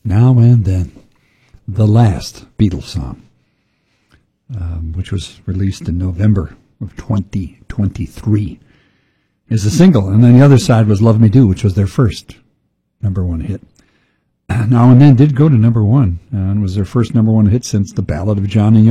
Now and Then, the last Beatles song, which was released in November of 2023, is a single. And then the other side was Love Me Do, which was their first number one hit. Now and Then did go to number one, and was their first number one hit since The Ballad of John and